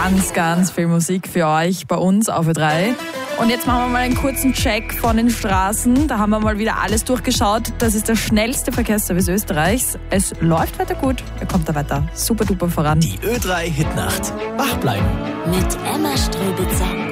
ganz, ganz viel Musik für euch bei uns auf Ö3. Und jetzt machen wir mal einen kurzen Check von den Straßen. Da haben wir mal wieder alles durchgeschaut. Das ist der schnellste Verkehrsservice Österreichs. Es läuft weiter gut. Ihr kommt da weiter super duper voran. Die Ö3 Hitnacht. Wach bleiben. Mit Emma Ströbitzer.